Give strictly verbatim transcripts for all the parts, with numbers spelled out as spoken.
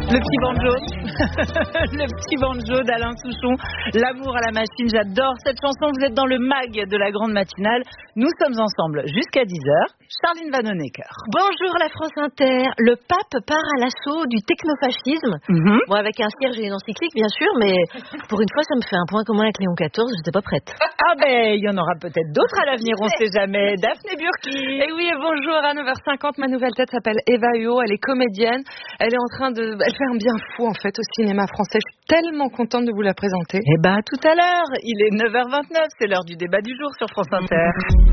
Le petit banjo, le petit banjo d'Alain Souchon, l'amour à la machine, j'adore cette chanson, vous êtes dans le mag de la grande matinale, nous sommes ensemble jusqu'à dix heures, Charline Vanhoenacker. Bonjour la France Inter, le pape part à l'assaut du technofascisme, mm-hmm. Bon avec un cierge et une encyclique bien sûr, mais pour une fois ça me fait un point commun avec Léon quatorze, j'étais pas prête. Ah ben il y en aura peut-être d'autres à l'avenir, on sait jamais. Daphné Burki. Et oui, et bonjour, à neuf heures cinquante, ma nouvelle tête s'appelle Eva Huot, elle est comédienne, elle est en train de... Elle fait un bien fou en fait au cinéma français. Je suis tellement contente de vous la présenter. Eh ben tout à l'heure, il est neuf heures vingt-neuf, c'est l'heure du débat du jour sur France Inter.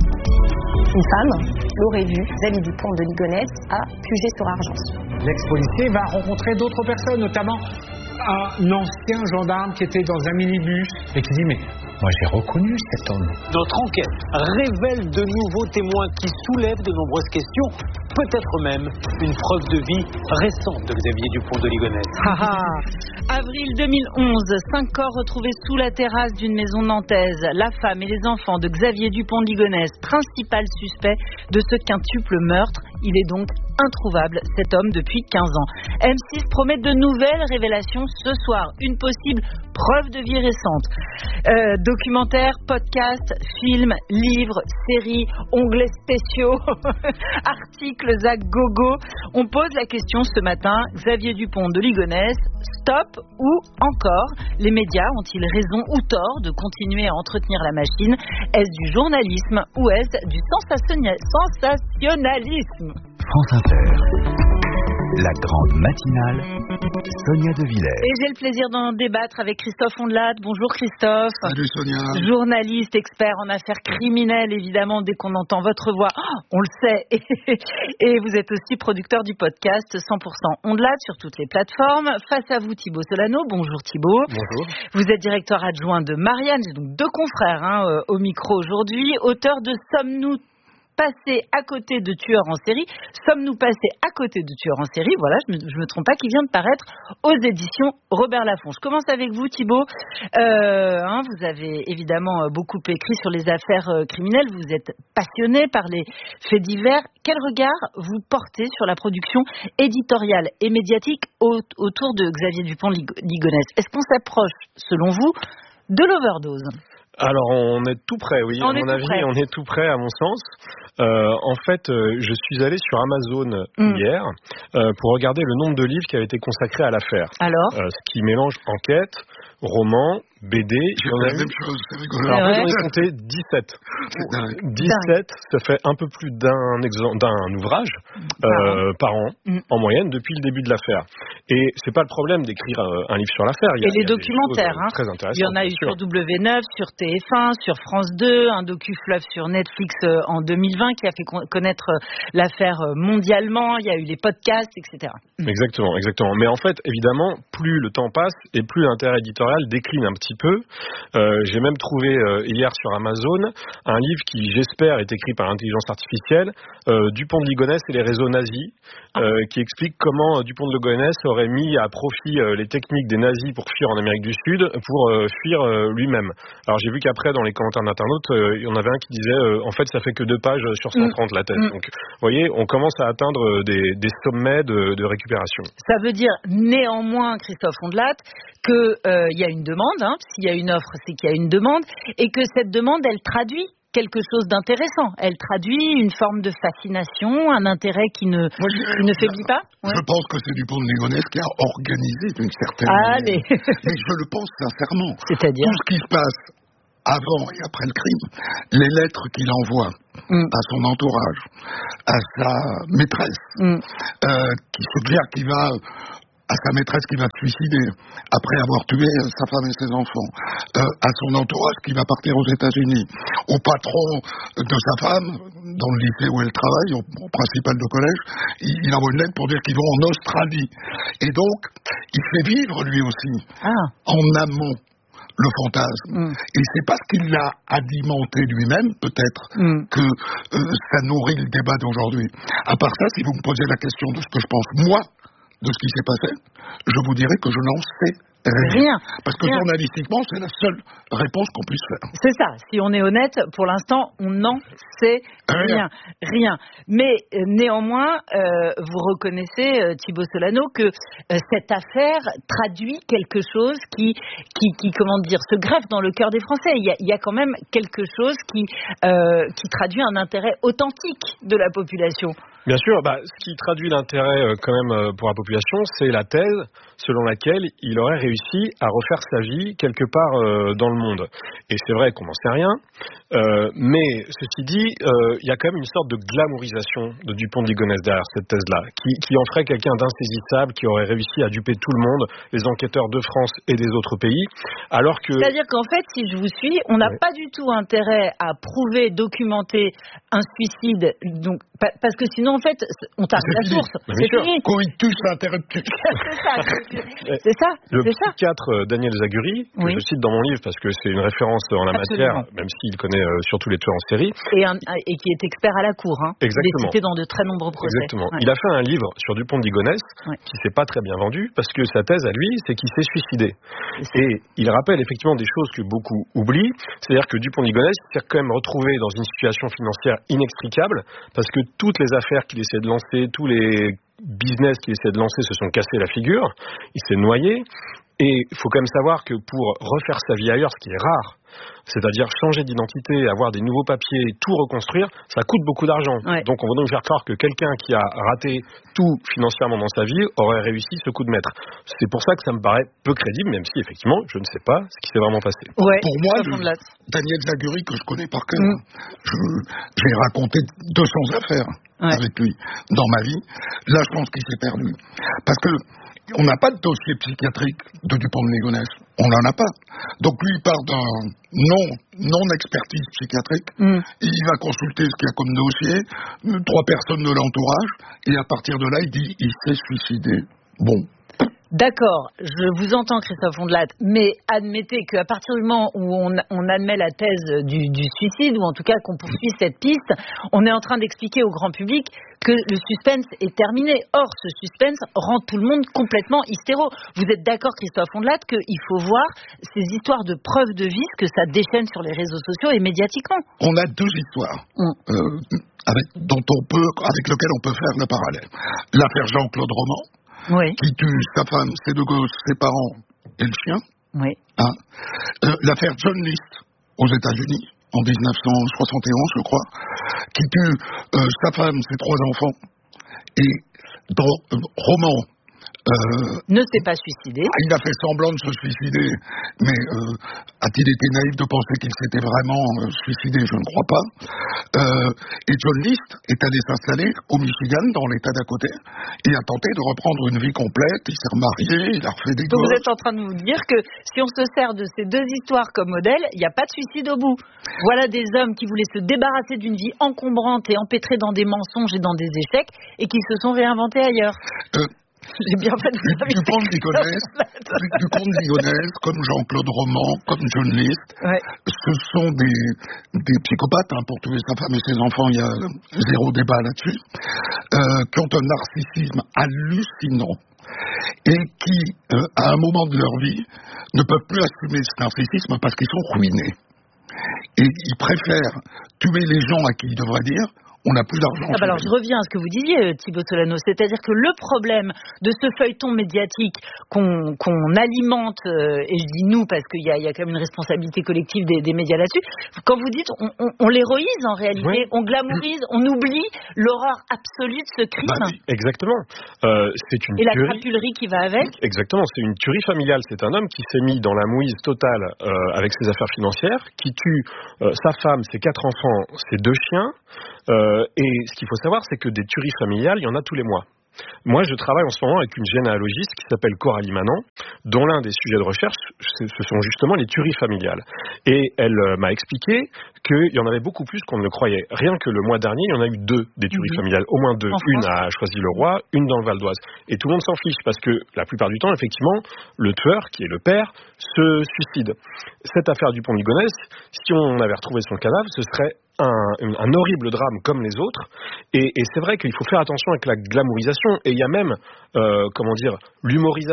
Une femme l'aurait vu, Xavier Dupont de Ligonnès, à Puget-sur-Argence. L'ex-policier va rencontrer d'autres personnes, notamment un ancien gendarme qui était dans un minibus et qui dit mais moi j'ai reconnu cet homme. Notre enquête révèle de nouveaux témoins qui soulèvent de nombreuses questions, peut-être même une preuve de vie récente de Xavier Dupont de Ligonnès. Avril deux mille onze, cinq corps retrouvés sous la terrasse d'une maison nantaise. La femme et les enfants de Xavier Dupont de Ligonnès, principal suspect de ce quintuple meurtre. Il est donc introuvable, cet homme, depuis quinze ans. M six promet de nouvelles révélations ce soir. Une possible preuve de vie récente. Euh, documentaires, podcasts, films, livres, séries, onglets spéciaux, articles à gogo. On pose la question ce matin, Xavier Dupont de Ligonnès, stop ou encore les médias ont-ils raison ou tort de continuer à entretenir la machine? Est-ce du journalisme ou est-ce du sensationna- sensationnalisme? France Inter, la grande matinale, Sonia De Villers. Et j'ai le plaisir d'en débattre avec Christophe Ondelat. Bonjour Christophe. Salut Sonia. Journaliste, expert en affaires criminelles, évidemment, dès qu'on entend votre voix, oh, on le sait. Et vous êtes aussi producteur du podcast cent pour cent Ondelat sur toutes les plateformes. Face à vous Thibaut Solano. Bonjour Thibaut. Bonjour. Vous êtes directeur adjoint de Marianne, j'ai donc deux confrères hein, au micro aujourd'hui. Auteur de Sommes-nous passés à côté de tueurs en série. Sommes-nous passés à côté de tueurs en série? Voilà, je ne me, me trompe pas, qui vient de paraître aux éditions Robert Laffont. Je commence avec vous, Thibaut. Euh, hein, vous avez évidemment beaucoup écrit sur les affaires euh, criminelles. Vous êtes passionné par les faits divers. Quel regard vous portez sur la production éditoriale et médiatique au, autour de Xavier Dupont de Ligonnès? Est-ce qu'on s'approche, selon vous, de l'overdose? Alors on est tout près, oui. On à mon avis, prêt. on est tout près, à mon sens. Euh, en fait, euh, je suis allé sur Amazon mm. hier euh, pour regarder le nombre de livres qui avaient été consacrés à l'affaire. Alors, euh, ce qui mélange enquête, roman, B D. J'ai fait la même chose, c'est rigolo. Alors, j'en ai compté dix-sept. C'est dingue. dix-sept, ça fait un peu plus d'un, exem- d'un ouvrage euh, par an, mm. en moyenne, depuis le début de l'affaire. Et c'est pas le problème d'écrire euh, un livre sur l'affaire. Il y a, Et les il y a documentaires, hein. Très intéressants. Il y en a eu sur W neuf, sur T F un, sur France deux, un docu-fleuve sur Netflix euh, en deux mille vingt qui a fait con- connaître euh, l'affaire euh, mondialement. Il y a eu les podcasts, et cetera. Exactement, exactement. Mais en fait, évidemment, plus le temps passe et plus l'intérêt éditorial décline un petit peu. Euh, j'ai même trouvé euh, hier sur Amazon un livre qui, j'espère, est écrit par l'intelligence artificielle, euh, Dupont de Ligonnès et les réseaux nazis, euh, qui explique comment euh, Dupont de Ligonnès aurait mis à profit euh, les techniques des nazis pour fuir en Amérique du Sud, pour euh, fuir euh, lui-même. Alors j'ai vu qu'après, dans les commentaires d'internautes, euh, il y en avait un qui disait euh, en fait, ça fait que deux pages sur cent trente la thèse. Mmh. Donc, vous voyez, on commence à atteindre des, des sommets de, de récupération. Ça veut dire néanmoins, Christophe Ondelat, qu'il euh, y a une demande. Hein, s'il y a une offre, c'est qu'il y a une demande, et que cette demande, elle traduit quelque chose d'intéressant. Elle traduit une forme de fascination, un intérêt qui ne, Moi, je, qui ne faiblit pas. Je ouais. pense que c'est Dupont de Ligonnès qui a organisé d'une certaine ah, manière. Mais... mais je le pense sincèrement. C'est-à-dire tout ce qui se passe avant et après le crime, les lettres qu'il envoie mm. à son entourage, à sa maîtresse, mm. euh, qui suggère qu'il va, à sa maîtresse qui va se suicider après avoir tué sa femme et ses enfants, euh, à son entourage qui va partir aux États-Unis, au patron de sa femme, dans le lycée où elle travaille, au, au principal de collège, il, il envoie une lettre pour dire qu'ils vont en Australie. Et donc, il fait vivre lui aussi, ah. en amont, le fantasme. Mm. Et c'est parce qu'il l'a alimenté lui-même, peut-être, mm. que euh, ça nourrit le débat d'aujourd'hui. À part ça, si vous me posez la question de ce que je pense, moi, de ce qui s'est passé, je vous dirais que je n'en sais Rien. Rien. Parce que Rien. journalistiquement, c'est la seule réponse qu'on puisse faire. C'est ça. Si on est honnête, pour l'instant, on n'en sait rien. Rien. Rien. Mais euh, néanmoins, euh, vous reconnaissez, euh, Thibault Solano, que euh, cette affaire traduit quelque chose qui, qui, qui, comment dire, se greffe dans le cœur des Français. Il y a, il y a quand même quelque chose qui, euh, qui traduit un intérêt authentique de la population. Bien sûr, bah, ce qui traduit l'intérêt euh, quand même euh, pour la population, c'est la thèse selon laquelle il aurait réussi à refaire sa vie quelque part euh, dans le monde. Et c'est vrai qu'on n'en sait rien, euh, mais ceci dit, euh, il y a quand même une sorte de glamourisation de Dupont de Ligonnès derrière cette thèse-là, qui, qui en ferait quelqu'un d'insaisissable, qui aurait réussi à duper tout le monde, les enquêteurs de France et des autres pays, alors que... C'est-à-dire qu'en fait, si je vous suis, on n'a ouais. pas du tout intérêt à prouver, documenter un suicide, donc, parce que sinon, en fait, on tape la source. C'est, c'est fini. Coitus interruptus. C'est ça. C'est ça. Le c'est ça. psychiatre Daniel Zaguri, que oui. je cite dans mon livre parce que c'est une référence en la Absolument. matière, même s'il connaît euh, surtout les tueurs en série. Et, un, et qui est expert à la cour. Hein. Exactement. Il est cité dans de très nombreux procès. Exactement. Ouais. Il a fait un livre sur Dupont de Ligonnès ouais. qui s'est pas très bien vendu parce que sa thèse à lui, c'est qu'il s'est suicidé. Et il rappelle effectivement des choses que beaucoup oublient. C'est-à-dire que Dupont de Ligonnès s'est quand même retrouvé dans une situation financière inextricable parce que toutes les affaires qu'il essayait de lancer, tous les business qu'il essayait de lancer se sont cassés la figure, il s'est noyé, et il faut quand même savoir que pour refaire sa vie ailleurs, ce qui est rare, c'est-à-dire changer d'identité, avoir des nouveaux papiers, tout reconstruire, ça coûte beaucoup d'argent. Ouais. Donc on va donc faire croire que quelqu'un qui a raté tout financièrement dans sa vie aurait réussi ce coup de maître. C'est pour ça que ça me paraît peu crédible, même si effectivement, je ne sais pas ce qui s'est vraiment passé. Ouais, pour moi, le, Daniel Zaguri, que je connais par cœur, mmh. je, j'ai raconté deux cents affaires ouais. avec lui dans ma vie. Là, je pense qu'il s'est perdu. Parce que on n'a pas de dossier psychiatrique de Dupont de Ligonnès. On n'en a pas. Donc lui, il part d'un non, non-expertise psychiatrique. Mm. Il va consulter ce qu'il y a comme dossier, trois personnes de l'entourage, et à partir de là, il dit il s'est suicidé. Bon. D'accord, je vous entends Christophe Ondelat, mais admettez qu'à partir du moment où on, on admet la thèse du, du suicide, ou en tout cas qu'on poursuit cette piste, on est en train d'expliquer au grand public que le suspense est terminé. Or, ce suspense rend tout le monde complètement hystéro. Vous êtes d'accord, Christophe Ondelat, qu'il faut voir ces histoires de preuves de vice que ça déchaîne sur les réseaux sociaux et médiatiquement. On a deux histoires mm. euh, avec, dont on peut, avec lesquelles on peut faire le parallèle. L'affaire Jean-Claude Roman, oui. qui tue sa femme, ses deux gosses, ses parents et le chien. Oui. Hein. Euh, l'affaire John List aux États-Unis en dix-neuf cent soixante et onze, je crois, qui tue euh, sa femme, ses trois enfants, et dans euh, Roman. Euh, ne s'est pas suicidé. Il a fait semblant de se suicider, mais euh, a-t-il été naïf de penser qu'il s'était vraiment euh, suicidé? Je ne crois pas. Euh, et John List est allé s'installer au Michigan, dans l'État d'à côté, et a tenté de reprendre une vie complète. Il s'est remarié, il a refait des Donc gosses. Vous êtes en train de vous dire que si on se sert de ces deux histoires comme modèle, il n'y a pas de suicide au bout. Voilà des hommes qui voulaient se débarrasser d'une vie encombrante et empêtrée dans des mensonges et dans des échecs, et qui se sont réinventés ailleurs. Euh, J'ai bien fait de vous du, Dupont de Ligonnès, du, Dupont de Ligonnès, comme Jean-Claude Roman, comme John List, ouais. ce sont des, des psychopathes, hein, pour tuer sa femme et ses enfants, il y a zéro débat là-dessus, euh, qui ont un narcissisme hallucinant et qui, euh, à un moment de leur vie, ne peuvent plus assumer ce narcissisme parce qu'ils sont ruinés. Et ils préfèrent tuer les gens à qui ils devraient dire on n'a plus d'argent. Ah bah alors je reviens à ce que vous disiez, Thibault Solano, c'est-à-dire que le problème de ce feuilleton médiatique qu'on, qu'on alimente, euh, et je dis nous parce qu'il y a, il y a quand même une responsabilité collective des, des médias là-dessus, quand vous dites on, on, on l'héroïse en réalité, oui. on glamourise, on oublie l'horreur absolue de ce crime. Bah, exactement. Euh, c'est une et tuerie. La crapulerie qui va avec. Exactement, c'est une tuerie familiale. C'est un homme qui s'est mis dans la mouise totale euh, avec ses affaires financières, qui tue euh, sa femme, ses quatre enfants, ses deux chiens. Euh, et ce qu'il faut savoir, c'est que des tueries familiales, il y en a tous les mois. Moi, je travaille en ce moment avec une généalogiste qui s'appelle Coralie Manon, dont l'un des sujets de recherche, ce sont justement les tueries familiales. Et elle euh, m'a expliqué qu'il y en avait beaucoup plus qu'on ne le croyait. Rien que le mois dernier, il y en a eu deux des tueries mmh. familiales, au moins deux. En une France. À Choisy-le-Roi, une dans le Val d'Oise. Et tout le monde s'en fiche parce que la plupart du temps, effectivement, le tueur, qui est le père, se suicide. Cette affaire Dupont de Ligonnès, si on avait retrouvé son cadavre, ce serait Un, un horrible drame comme les autres, et, et c'est vrai qu'il faut faire attention avec la glamourisation, et il y a même, euh, comment dire, l'humorisation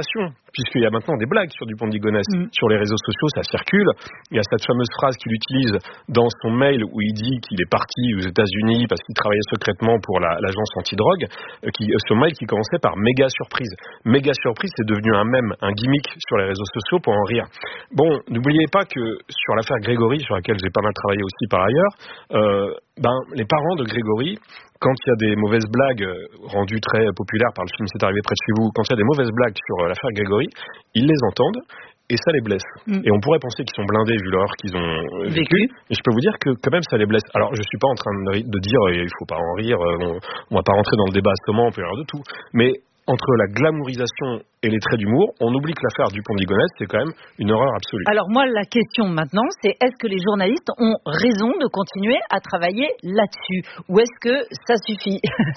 puisqu'il y a maintenant des blagues sur Dupont de Ligonnès. Mm. Sur les réseaux sociaux, ça circule. Il y a cette fameuse phrase qu'il utilise dans son mail où il dit qu'il est parti aux États-Unis parce qu'il travaillait secrètement pour la, l'agence antidrogue. Qui, son mail qui commençait par méga surprise. Méga surprise, c'est devenu un mème, un gimmick sur les réseaux sociaux pour en rire. Bon, n'oubliez pas que sur l'affaire Grégory, sur laquelle j'ai pas mal travaillé aussi par ailleurs, euh, ben, les parents de Grégory, quand il y a des mauvaises blagues rendues très populaires par le film C'est arrivé près de chez vous, quand il y a des mauvaises blagues sur l'affaire Grégory, ils les entendent et ça les blesse. Mm. Et on pourrait penser qu'ils sont blindés vu l'horreur qu'ils ont vécu. vécu. Et je peux vous dire que quand même ça les blesse. Alors je suis pas en train de, de dire il faut pas en rire, on, on va pas rentrer dans le débat à ce moment, on peut y avoir de tout. Mais entre la glamourisation et les traits d'humour, on oublie que l'affaire Dupont de Ligonnès, c'est quand même une horreur absolue. Alors moi, la question maintenant, c'est est-ce que les journalistes ont raison de continuer à travailler là-dessus? Ou est-ce que ça suffit?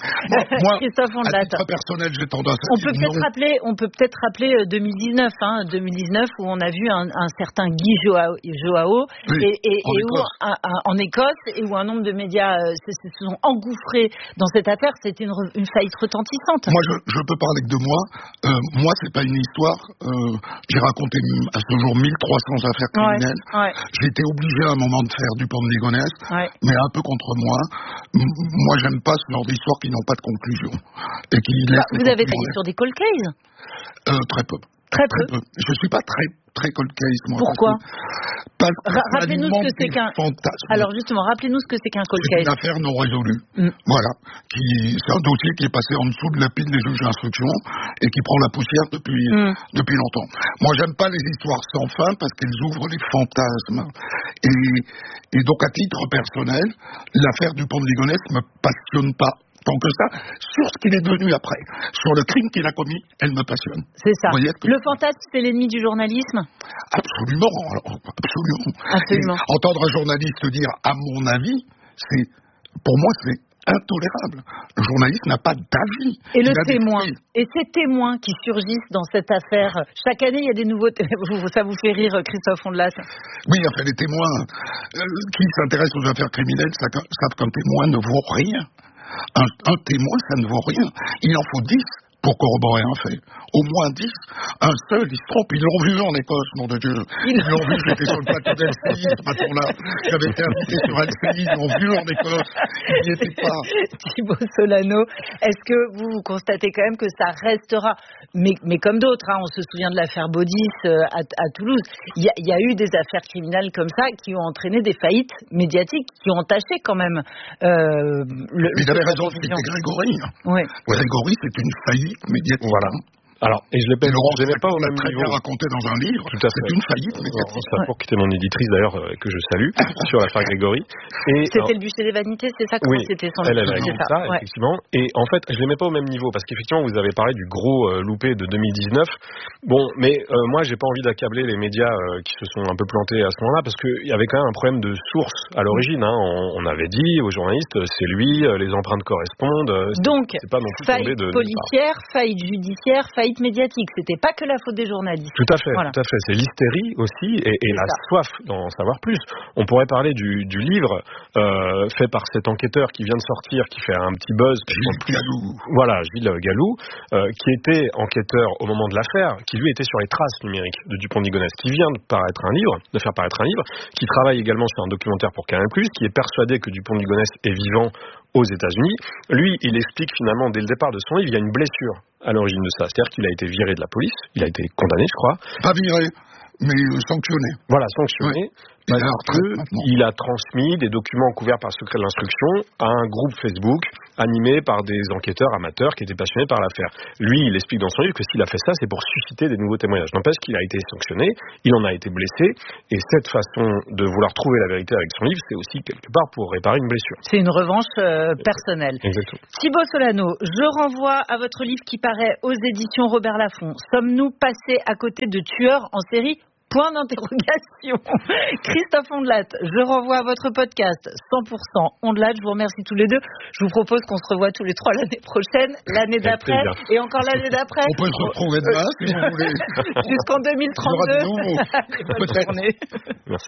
Moi, Christophe Ondelat. À titre personnel, j'ai tendance à on peut peut-être rappeler, on peut peut-être rappeler deux mille dix-neuf, hein, deux mille dix-neuf où on a vu un, un certain Guy Joao, Joao oui, et, et, en, et Écosse. Où, un, un, en Écosse, et où un nombre de médias euh, se, se sont engouffrés dans cette affaire. C'était une, une faillite retentissante. Moi, je, je peux parler que de moi. Euh, moi, c'est pas une histoire. Euh, j'ai raconté à ce jour mille trois cents affaires criminelles. Ouais, ouais. J'ai été obligé à un moment de faire Dupont de Ligonnès, ouais. mais un peu contre moi. M- moi, j'aime pas ce genre d'histoires qui n'ont pas de conclusion. Et qui bah, vous avez travaillé sur des cold cases? euh, Très peu. Très peu. Très peu. Je suis pas très très cold case, moi. Pourquoi? Parce que, parce Ra- rappelez-nous ce que c'est qu'un. Fantasme. Alors justement, rappelez-nous ce que c'est qu'un cold c'est case. C'est une affaire non résolue. Mm. Voilà. Qui, c'est un dossier qui est passé en dessous de la pile des juges d'instruction et qui prend la poussière depuis mm. depuis longtemps. Moi, j'aime pas les histoires sans fin parce qu'elles ouvrent les fantasmes. Et et donc à titre personnel, l'affaire Dupont de Ligonnès me passionne pas. Tant que ça, sur ce qu'il est devenu après, sur le crime qu'il a commis, elle me passionne. C'est ça. Voyez, que... Le fantasme, c'est l'ennemi du journalisme? Absolument, alors, absolument. Absolument. Et entendre un journaliste dire « à mon avis », c'est, pour moi, c'est intolérable. Le journaliste n'a pas d'avis. Et le témoin. Et ces témoins qui surgissent dans cette affaire, chaque année, il y a des nouveaux... T- ça vous fait rire, Christophe Ondelat? Oui, enfin, les témoins euh, qui s'intéressent aux affaires criminelles savent qu'un témoin ne vaut rien. Un, un témoin, ça ne vaut rien. Il en faut dix pour corroborer un fait. Au moins dix. Un seul, il se trompe. Ils l'ont vu en Écosse, nom de Dieu. Ils l'ont vu, j'étais sur le plateau d'L C I, ce matin-là. J'avais été invité sur L C I, ils l'ont vu en Écosse. Ils n'y étaient pas. Thibaut Solano, est-ce que vous, vous constatez quand même que ça restera, mais, mais comme d'autres, hein, on se souvient de l'affaire Baudis euh, à, à Toulouse, il y, y a eu des affaires criminelles comme ça qui ont entraîné des faillites médiatiques, qui ont entaché quand même euh, le... Mais il avait raison, c'était Grégory. Oui. Grégory, c'est une faillite médiatique. Voilà. Alors, et je l'ai pas, Laurent, je l'ai pas au même très niveau. bien raconté dans un livre. Tout à fait. C'est une faillite médiatique. Ça pour quitter mon éditrice d'ailleurs euh, que je salue sur l'affaire Grégory. Et c'était alors, le bûcher des vanités, c'est ça? Comment oui, c'était son elle livre? avait C'est ça, ça ouais. effectivement. Et en fait, je les mets pas au même niveau parce qu'effectivement, vous avez parlé du gros euh, loupé de deux mille dix-neuf. Bon, mais euh, moi, j'ai pas envie d'accabler les médias euh, qui se sont un peu plantés à ce moment-là parce qu'il y avait quand même un problème de source à l'origine. Hein. On, on avait dit aux journalistes, c'est lui, euh, les empreintes correspondent. Euh, c'est, Donc, c'est pas non plus faillite de policière, faillite judiciaire, faillite médiatique. C'était pas que la faute des journalistes. Tout à fait, voilà. tout à fait. C'est l'hystérie aussi et, et la soif d'en savoir plus. On pourrait parler du, du livre euh, fait par cet enquêteur qui vient de sortir, qui fait un petit buzz. Gilles Gallou. Voilà, Gilles Gallou, euh, qui était enquêteur au moment de l'affaire, qui lui était sur les traces numériques de Dupont de Ligonnès, qui vient de paraître un livre, de faire paraître un livre, qui travaille également sur un documentaire pour Canal plus, qui est persuadé que Dupont de Ligonnès est vivant aux États-Unis. Lui, il explique finalement dès le départ de son livre, il y a une blessure à l'origine de ça. C'est-à-dire qu'il a été viré de la police, il a été condamné, je crois. Pas viré, mais sanctionné. Voilà, sanctionné. Ouais. Parce Alors, qu'il a transmis des documents couverts par le secret de l'instruction à un groupe Facebook animé par des enquêteurs amateurs qui étaient passionnés par l'affaire. Lui, il explique dans son livre que s'il a fait ça, c'est pour susciter des nouveaux témoignages. N'empêche qu'il a été sanctionné, il en a été blessé, et cette façon de vouloir trouver la vérité avec son livre, c'est aussi quelque part pour réparer une blessure. C'est une revanche euh, personnelle. Exactement. Thibaut Solano, je renvoie à votre livre qui paraît aux éditions Robert Laffont. Sommes-nous passés à côté de tueurs en série ? Point d'interrogation. Christophe Ondelat, je renvoie à votre podcast cent pour cent Ondelat. Je vous remercie tous les deux. Je vous propose qu'on se revoie tous les trois l'année prochaine, l'année d'après et encore l'année d'après. On peut se retrouver demain si vous voulez. Jusqu'en deux mille trente-deux. Bonne journée. Merci.